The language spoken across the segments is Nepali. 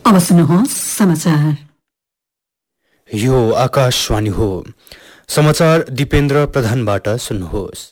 अब सुन्नुहोस् समाचार। यो आकाशवाणी हो। समाचार दीपेन्द्र प्रधानबाट सुन्नुहोस्।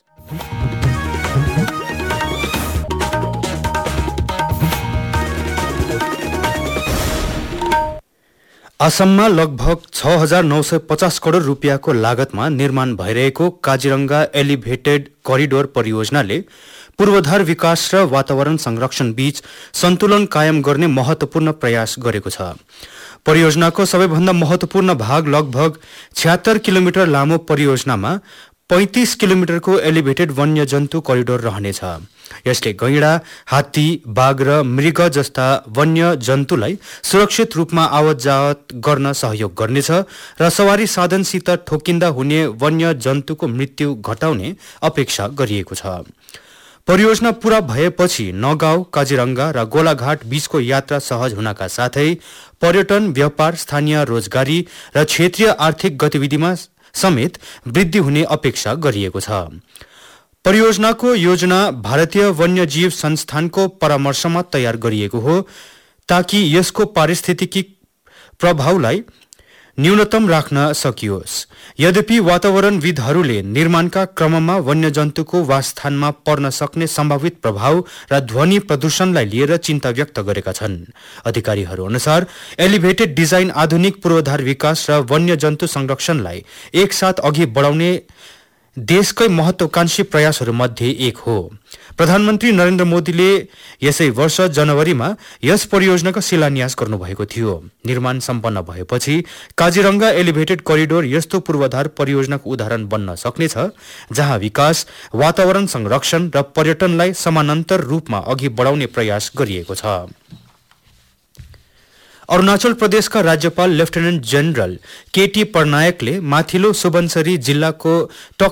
असममा लगभग 6,950 करोड़ रुपियाँको लागतमा निर्माण भइरहेको काजीरंगा एलिभेटेड करिडोर परियोजनाले पूर्वाधार विकास र वातावरण संरक्षण बीच सन्तुलन कायम गर्ने महत्वपूर्ण प्रयास गरेको छ। परियोजनाको सबैभन्दा महत्वपूर्ण भाग लगभग 76 किलोमिटर लामो परियोजनामा 35 किलोमिटरको एलिभेटेड वन्यजन्तु करिडोर रहनेछ। यसले गैंडा, हात्ती, बाघ र मृग जस्ता वन्य जन्तुलाई सुरक्षित रूपमा आवत जावत गर्न सहयोग गर्नेछ र सवारी साधनसित ठोकिँदा हुने वन्य जन्तुको मृत्यु घटाउने अपेक्षा गरिएको छ। परियोजना पूरा भएपछि नगाउँ, काजीरंगा र गोलाघाट बीचको यात्रा सहज हुनका साथै पर्यटन, व्यापार, स्थानीय रोजगारी र क्षेत्रीय आर्थिक गतिविधिमा समेत वृद्धि हुने अपेक्षा गरिएको छ। परियोजनाको योजना भारतीय वन्यजीव संस्थानको परामर्शमा तयार गरिएको हो ताकि यसको पारिस्थितिकी प्रभावलाई न्यूनतम राख्न सकियोस्। यद्यपि वातावरणविदहरूले निर्माणका क्रममा वन्यजन्तुको वासस्थानमा पर्न सक्ने सम्भावित प्रभाव र ध्वनि प्रदूषणलाई लिएर चिन्ता व्यक्त गरेका छन्। अधिकारीहरू अनुसार एलिभेटेड डिजाइन आधुनिक पूर्वाधार विकास र वन्यजन्तु संरक्षणलाई एकसाथ अघि बढाउने देशकै महत्वाकांक्षी प्रयासहरूमध्ये एक हो। प्रधानमन्त्री नरेन्द्र मोदीले यसै वर्ष जनवरीमा यस परियोजनाको शिलान्यास गर्नुभएको थियो। निर्माण सम्पन्न भएपछि काजीरंगा एलिभेटेड करिडोर यस्तो पूर्वाधार परियोजनाको उदाहरण बन्न सक्नेछ जहाँ विकास, वातावरण संरक्षण र पर्यटनलाई समानान्तर रूपमा अघि बढाउने प्रयास गरिएको छ। अरुणाचल प्रदेशका राज्यपाल लेफ्टिनेन्ट जनरल केटी पटनायकले माथिल्लो सुबनसरी जिल्लाको